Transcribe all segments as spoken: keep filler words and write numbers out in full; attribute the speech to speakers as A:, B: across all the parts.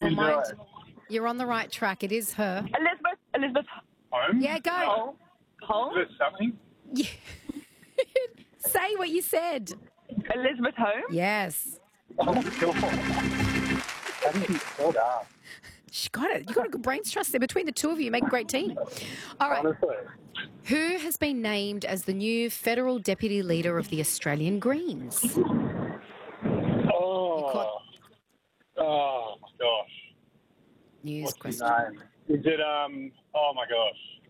A: Never
B: You do
A: mind.
B: it.
A: You're on the right track. It is her.
C: Elizabeth, Elizabeth
B: Home?
A: Yeah, go.
C: Home. Home.
B: Is it something?
A: Yeah. Say what you said.
C: Elizabeth Home.
A: Yes.
B: Oh, my God. How did you spell that?
A: She got it. You got a good brains trust there. Between the two of you, you make a great team. All right.
B: Honestly.
A: Who has been named as the new federal deputy leader of the Australian Greens?
B: Oh.
A: caught-
B: Oh, my gosh.
A: News
B: What's his
A: question.
B: name? Is it, um, oh, my gosh.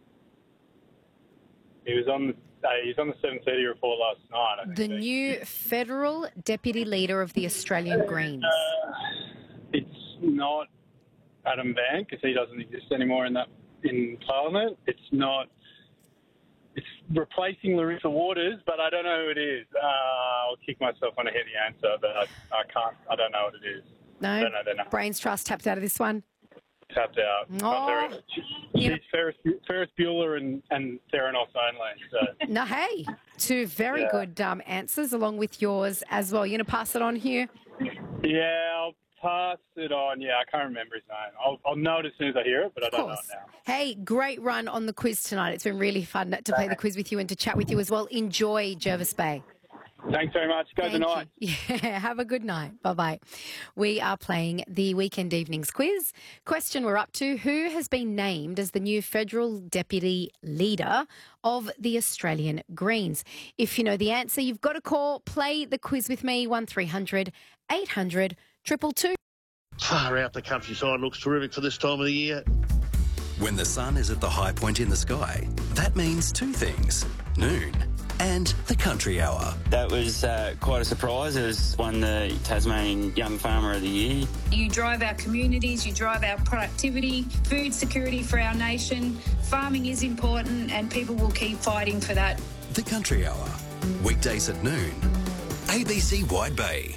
B: He was on the, uh, he was on the seven thirty report last night. I
A: The
B: think.
A: new federal deputy leader of the Australian Greens.
B: Uh, it's not Adam Bank, because he doesn't exist anymore in that in Parliament. It's not. It's replacing Larissa Waters, but I don't know who it is. Uh, I'll kick myself when I hear the answer, but I, I can't. I don't know what it is.
A: No?
B: I don't know. Don't know.
A: Brains trust tapped out of this one.
B: Tapped out.
A: Oh.
B: Not very,
A: You know-
B: she's Ferris, Ferris Bueller and, and Theranos only. So.
A: No, hey, two very
B: Yeah.
A: good um, answers along with yours as well. You're going to pass it on here?
B: Yeah, I'll pass it on. Yeah, I can't remember his name. I'll, I'll know it as soon as I hear it, but I
A: Of
B: don't know
A: course.
B: it now.
A: Hey, great run on the quiz tonight. It's been really fun to play the quiz with you and to chat with you as well. Enjoy Jervis Bay.
B: Thanks very much. Go
A: Thank
B: tonight.
A: you. Yeah, have a good night. Bye-bye. We are playing the Weekend Evenings quiz. Question we're up to, who has been named as the new federal deputy leader of the Australian Greens? If you know the answer, you've got to call, play the quiz with me, one three hundred eight hundred two two two.
D: Far out, the countryside looks terrific for this time of the year.
E: When the sun is at the high point in the sky, that means two things: noon and the country hour.
F: That was uh, quite a surprise. It was won the Tasmanian Young Farmer of the Year.
G: You drive our communities, you drive our productivity, food security for our nation. Farming is important and people will keep fighting for that.
E: The country hour, weekdays at noon. A B C Wide Bay.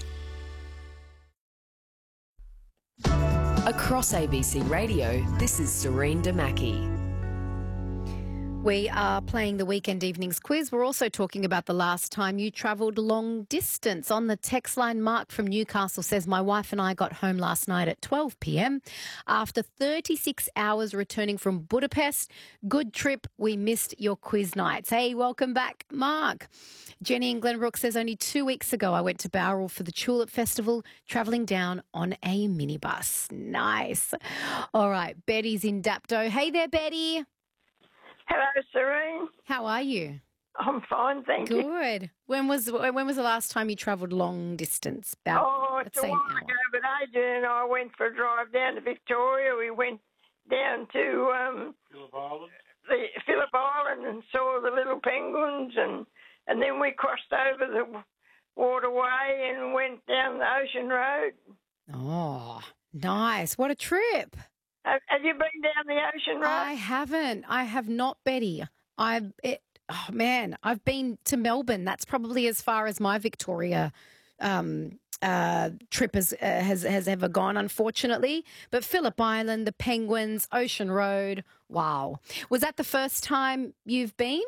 H: Across A B C Radio, this is Serene Damaki.
A: We are playing the Weekend Evenings quiz. We're also talking about the last time you travelled long distance. On the text line, Mark from Newcastle says, my wife and I got home last night at twelve p.m. after thirty-six hours returning from Budapest. Good trip. We missed your quiz nights. Hey, welcome back, Mark. Jenny in Glenbrook says, only two weeks ago I went to Bowral for the Tulip Festival, travelling down on a minibus. Nice. All right, Betty's in Dapto. Hey there, Betty.
I: Hello, Serene.
A: How are you?
I: I'm fine, thank you.
A: Good. When was when was the last time you travelled long distance? About,
I: Oh,
A: let's
I: it's a
A: say an
I: while
A: hour.
I: ago, but Adrian and I went for a drive down to Victoria. We went down to um,
B: Phillip Island?
I: the Phillip Island and saw the little penguins, and, and then we crossed over the waterway and went down the Ocean Road.
A: Oh, nice. What a trip.
I: Have, have you been down the Ocean Road?
A: I haven't. I have not, Betty. I've, it, oh man, I've been to Melbourne. That's probably as far as my Victoria um, uh, trip has, uh, has, has ever gone, unfortunately. But Phillip Island, the Penguins, Ocean Road, wow. Was that the first time you've been?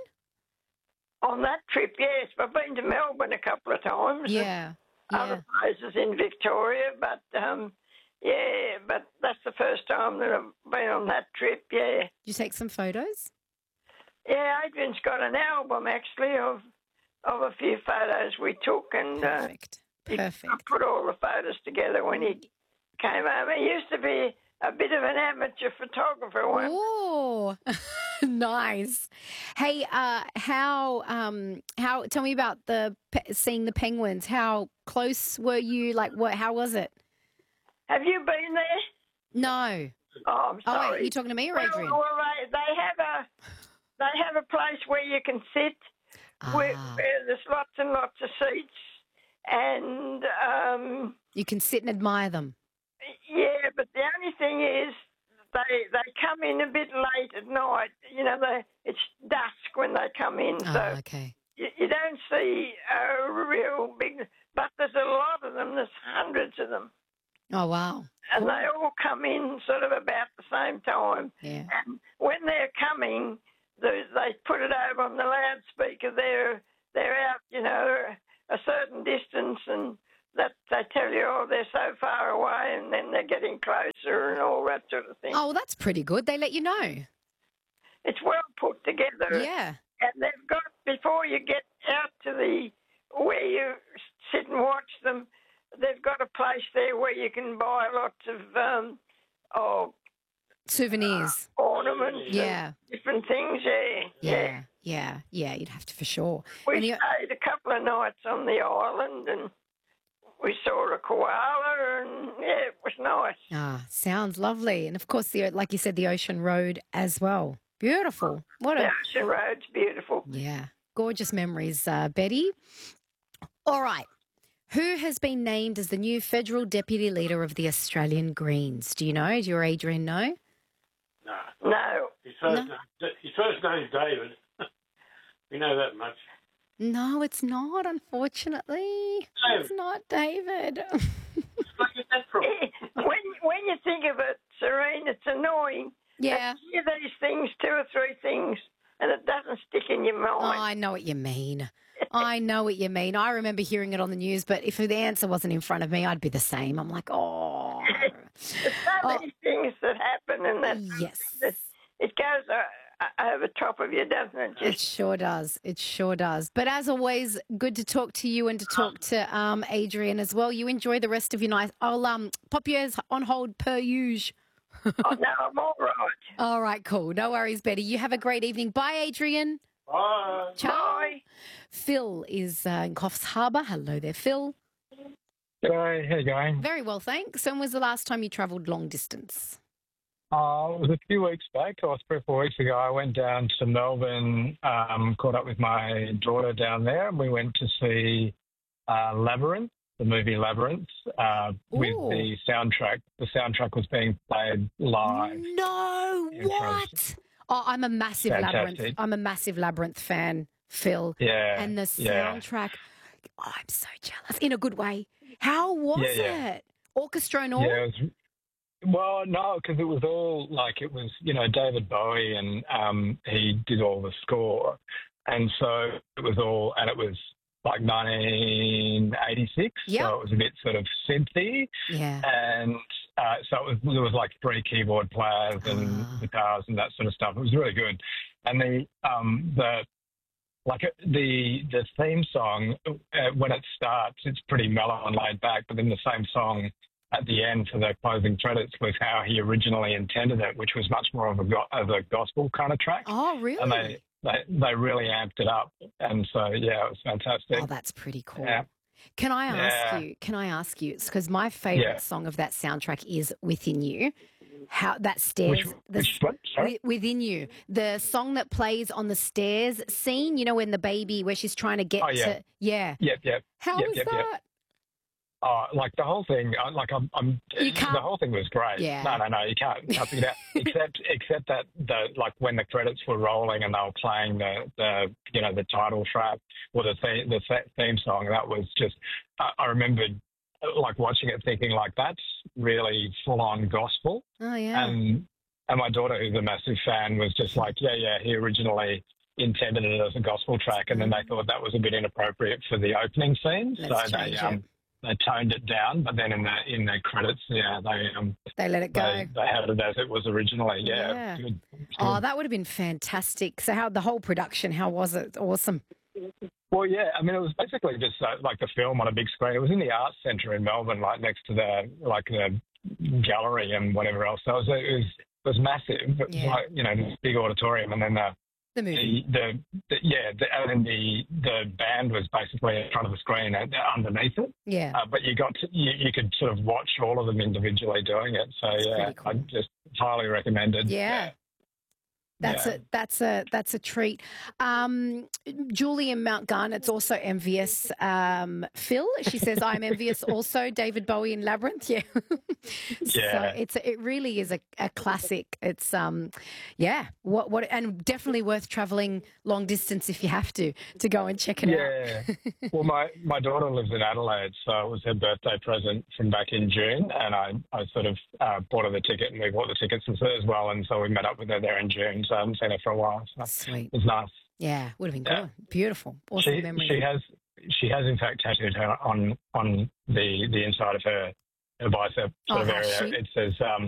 I: On that trip, yes. I've been to Melbourne a couple of times.
A: Yeah,
I: and Other
A: yeah.
I: places in Victoria, but um, yeah, but that's the first time that I've been on that trip, yeah.
A: Did you take some photos?
I: Yeah, Adrian's got an album, actually, of of a few photos we took, and uh,
A: Perfect.
I: he
A: Perfect.
I: put all the photos together when he came home. He used to be a bit of an amateur photographer once.
A: Oh, nice. Hey, uh, how, um, how, tell me about the, pe- seeing the penguins. How close were you? Like, what, how was it?
I: Have you been there?
A: No.
I: Oh, I'm
A: Oh,
I: sorry.
A: wait, are you talking to me or
I: Well,
A: Adrian?
I: well, they, they have a they have a place where you can sit, where,
A: Ah.
I: where there's lots and lots of seats, and um,
A: You can sit and admire them.
I: yeah. But the only thing is, they they come in a bit late at night. You know, they it's dusk when they come in,
A: Oh,
I: so
A: okay.
I: you, you don't see a real big. But there's a lot of them. There's hundreds of them.
A: Oh, wow.
I: And they all come in sort of about the same time.
A: Yeah.
I: And when they're coming, they, they put it over on the loudspeaker. They're they're out, you know, a certain distance, and that they tell you, oh, they're so far away, and then they're getting closer and all that sort of thing.
A: Oh, well, that's pretty good. They let you know.
I: It's well put together.
A: Yeah.
I: And they've got, before you get out to the, where you sit and watch them, they've got a place there where you can buy lots of, um, oh,
A: souvenirs,
I: uh, ornaments,
A: yeah,
I: and different things. Yeah,
A: yeah,
I: yeah,
A: yeah, yeah. You'd have to for sure.
I: We
A: And you-
I: stayed a couple of nights on the island, and we saw a koala, and yeah, it was nice.
A: Ah, sounds lovely. And of course, the like you said, the Ocean Road as well. Beautiful. What
I: The
A: a
I: Ocean Road's beautiful.
A: yeah, gorgeous memories, uh, Betty. All right. Who has been named as the new federal deputy leader of the Australian Greens? Do you know? Do your Adrian know?
J: No.
I: No.
J: His first,
A: No.
J: Name, his first name's David. We know that much.
A: No, it's not, unfortunately.
J: No.
A: It's not David.
J: Where did that from?
I: when when you think of it, Serene, it's annoying.
A: Yeah.
I: You hear these things, two or three things, and it doesn't stick in your
A: Oh,
I: mind.
A: I know what you mean. I know what you mean. I remember hearing it on the news, but if the answer wasn't in front of me, I'd be the same. I'm like, oh.
I: There's so
A: Oh.
I: many things that happen, and that
A: Yes.
I: that it goes uh, over top of you, doesn't it?
A: It
I: Just
A: sure does. It sure does. But as always, good to talk to you and to talk to um, Adrian as well. You enjoy the rest of your night. I'll um, pop you as on hold per usual.
I: oh, no, I'm all right.
A: All right, cool. No worries, Betty. You have a great evening. Bye, Adrian.
J: Bye.
A: Ciao.
I: Bye.
A: Phil is uh, in Coffs Harbour. Hello there, Phil.
K: G'day, how you going?
A: Very well, thanks. When was the last time you travelled long distance?
K: Uh, it was a few weeks back, or three or four weeks ago. I went down to Melbourne, um, caught up with my daughter down there, and we went to see uh, Labyrinth, the movie Labyrinth, uh, with
A: Ooh.
K: the soundtrack. The soundtrack was being played live.
A: No,
K: in front of-
A: what? Oh, I'm a massive
K: Fantastic.
A: Labyrinth. I'm a massive Labyrinth fan, Phil.
K: Yeah,
A: And the
K: yeah.
A: soundtrack, oh, I'm so jealous in a good way. How was
K: Yeah, yeah.
A: it? Orchestra and all?
K: Yeah, it was, well, no, because it was all like it was, you know, David Bowie, and um, he did all the score, and so it was all, and it was like nineteen eighty-six,
A: Yep.
K: so it was a bit sort of synthy,
A: Yeah.
K: and uh, so it was, there was like three keyboard players and
A: Ah.
K: guitars and that sort of stuff. It was really good, and the um, the like uh, the the theme song uh, when it starts, it's pretty mellow and laid back, but then the same song at the end for the closing credits was how he originally intended it, which was much more of a go- of a gospel kind of track.
A: Oh, really?
K: And they, they they really amped it up, and so yeah, it was fantastic.
A: Oh, that's pretty cool.
K: Yeah.
A: Can I ask
K: Yeah.
A: you? Can I ask you? Because my favourite
K: Yeah.
A: song of that soundtrack is "Within You." How that stairs,
K: Which,
A: the,
K: which what? Sorry?
A: Wi- Within You, the song that plays on the stairs scene. You know, when the baby, where she's trying to get
K: Oh, yeah.
A: to, yeah.
K: Yep, yep.
A: How
K: yep,
A: was
K: yep,
A: that?
K: Yep. Oh, like the whole thing, uh, like I'm, I'm
A: You can't-
K: the whole thing was great.
A: Yeah.
K: No, no, no, you can't, you can't figure it out. Except, except that the like when the credits were rolling and they were playing the, the you know, the title track or the theme, the th- theme song, that was just. I, I remembered uh, like watching it, thinking like that's really full on gospel.
A: Oh yeah.
K: And and my daughter, who's a massive fan, was just like, yeah, yeah, he originally intended it as a gospel track, and then they thought that was a bit inappropriate for the opening scene,
A: Let's
K: so
A: change
K: they
A: it.
K: um, they toned it down. But then in the in the credits, yeah, they um
A: They let it go.
K: they, they had it as it was originally. Yeah,
A: Yeah.
K: it was good. It was
A: Oh,
K: good.
A: that would have been fantastic. So, how the whole production? How was it? Awesome.
K: Well, yeah, I mean, it was basically just uh, like the film on a big screen. It was in the Arts Centre in Melbourne, like next to the like the gallery and whatever else. So it was it was, it was massive. It was
A: Yeah.
K: like, you know, this big auditorium, and then the
A: The movie.
K: the, the, the yeah, the, and then the the band was basically in front of the screen and underneath it.
A: Yeah.
K: Uh, but you got to, you, you could sort of watch all of them individually doing it. So yeah,
A: pretty cool.
K: I just highly recommended.
A: Yeah. That's
K: Yeah.
A: a that's a that's a treat. Um, Julie in Mount Garnet's also envious. Um, Phil, she says, "I'm envious also." David Bowie in Labyrinth, yeah. So
K: Yeah.
A: it's a, it really is a, a classic. It's um, yeah. What what and definitely worth travelling long distance if you have to to go and check it out.
K: Yeah. Well, my, my daughter lives in Adelaide, so it was her birthday present from back in June, and I, I sort of uh, bought her the ticket, and we bought the tickets as well, and so we met up with her there in June, so I haven't seen her for a while. So
A: Sweet.
K: it was nice.
A: Yeah, would have been
K: Yeah.
A: good. Beautiful. Awesome
K: She,
A: memory.
K: she has she has in fact tattooed her on on the the inside of her, her bicep sort
A: Oh,
K: of
A: has
K: area.
A: she?
K: It says um,